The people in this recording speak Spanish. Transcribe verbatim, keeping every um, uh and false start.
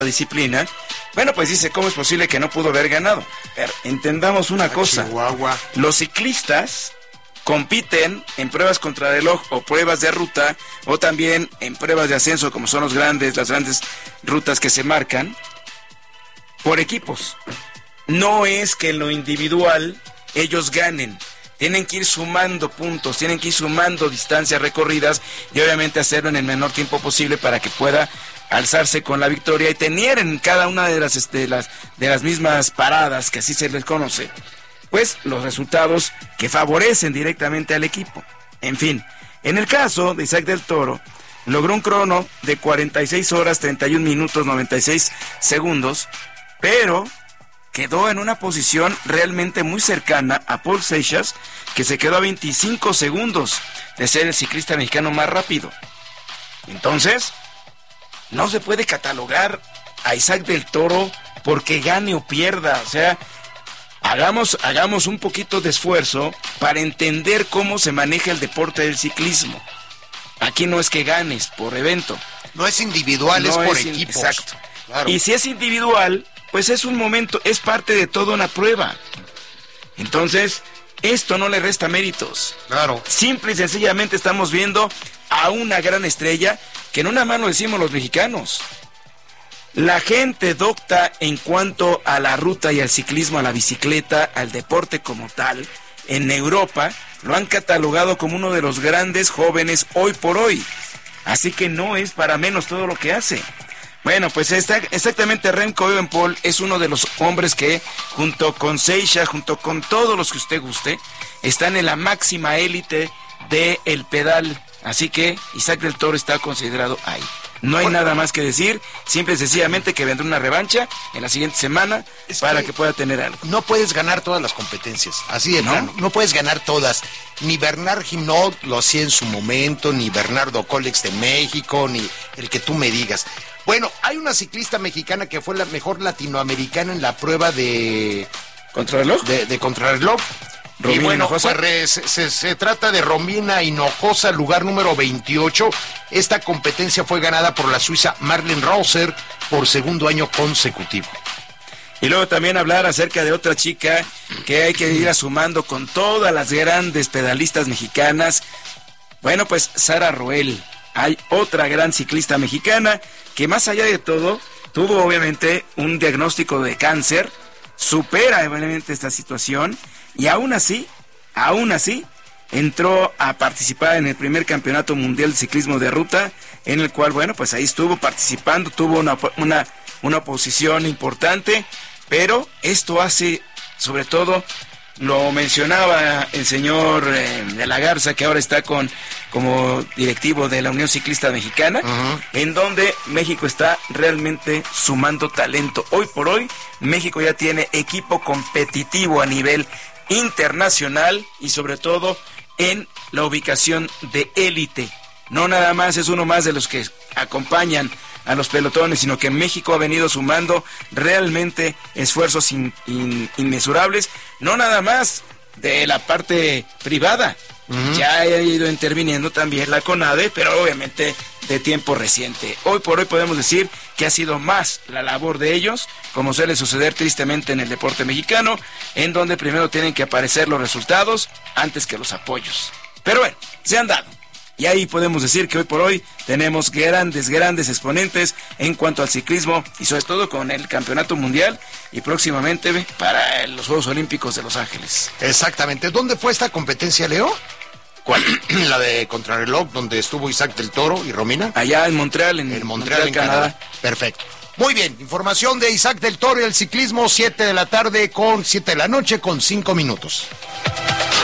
disciplina, bueno, pues dice, ¿cómo es posible que no pudo haber ganado? Pero entendamos una A cosa, Chihuahua. los ciclistas compiten en pruebas contrarreloj o pruebas de ruta, o también en pruebas de ascenso, como son los grandes, las grandes rutas que se marcan, por equipos. No es que en lo individual ellos ganen. Tienen que ir sumando puntos, tienen que ir sumando distancias recorridas y obviamente hacerlo en el menor tiempo posible para que pueda alzarse con la victoria y tener en cada una de las, este, las, de las mismas paradas, que así se les conoce, pues los resultados que favorecen directamente al equipo. En fin, en el caso de Isaac del Toro, logró un crono de cuarenta y seis horas, treinta y un minutos, noventa y seis segundos, pero quedó en una posición realmente muy cercana a Paul Seixas, que se quedó a veinticinco segundos de ser el ciclista mexicano más rápido. Entonces, no se puede catalogar a Isaac del Toro porque gane o pierda. O sea, hagamos, hagamos un poquito de esfuerzo para entender cómo se maneja el deporte del ciclismo. Aquí no es que ganes por evento. No es individual, no es por es in- equipos. Exacto. Claro. Y si es individual, pues es un momento, es parte de toda una prueba. Entonces, esto no le resta méritos. Claro. Simple y sencillamente estamos viendo a una gran estrella que no nada más lo decimos los mexicanos. La gente docta en cuanto a la ruta y al ciclismo, a la bicicleta, al deporte como tal, en Europa lo han catalogado como uno de los grandes jóvenes hoy por hoy. Así que no es para menos todo lo que hace. Bueno, pues está, exactamente Remco Evenepoel es uno de los hombres que, junto con Seixas, junto con todos los que usted guste, están en la máxima élite del pedal. Así que Isaac del Toro está considerado ahí. No hay nada más que decir, simple y sencillamente que vendrá una revancha en la siguiente semana Es para que que pueda tener algo. No puedes ganar todas las competencias, así de ¿No? plano. No puedes ganar todas. Ni Bernard Hinault lo hacía en su momento, ni Bernardo Colex de México, ni el que tú me digas. Bueno, hay una ciclista mexicana que fue la mejor latinoamericana en la prueba de ¿Contrarreloj? de, de contrarreloj. Y Romina bueno, Hinojosa. pues, re- se, se- se trata de Romina Hinojosa, lugar número veintiocho. Esta competencia fue ganada por la suiza Marlene Rauser por segundo año consecutivo. Y luego también hablar acerca de otra chica que hay que ir sumando con todas las grandes pedalistas mexicanas. Bueno, pues Sara Roel. Hay otra gran ciclista mexicana que, más allá de todo, tuvo obviamente un diagnóstico de cáncer, supera obviamente esta situación y aún así, aún así, entró a participar en el primer campeonato mundial de ciclismo de ruta, en el cual, bueno, pues ahí estuvo participando, tuvo una, una, una posición importante, pero esto hace, sobre todo, lo mencionaba el señor eh, de la Garza, que ahora está con como directivo de la Unión Ciclista Mexicana, Uh-huh. en donde México está realmente sumando talento. Hoy por hoy, México ya tiene equipo competitivo a nivel internacional y sobre todo en la ubicación de élite. No nada más es uno más de los que acompañan a los pelotones, sino que México ha venido sumando realmente esfuerzos in, in, inmesurables, no nada más de la parte privada, uh-huh. Ya ha ido interviniendo también la CONADE, pero obviamente de tiempo reciente. Hoy por hoy podemos decir que ha sido más la labor de ellos, como suele suceder tristemente en el deporte mexicano, en donde primero tienen que aparecer los resultados antes que los apoyos. Pero bueno, se han dado. Y ahí podemos decir que hoy por hoy tenemos grandes, grandes exponentes en cuanto al ciclismo y sobre todo con el Campeonato Mundial y próximamente para los Juegos Olímpicos de Los Ángeles. Exactamente. ¿Dónde fue esta competencia, Leo? ¿Cuál? La de contrarreloj, donde estuvo Isaac del Toro y Romina. Allá en Montreal, en, En Montreal, Montreal, en Canadá. Canadá. Perfecto. Muy bien, información de Isaac del Toro y el ciclismo, siete de la tarde con siete de la noche con cinco minutos.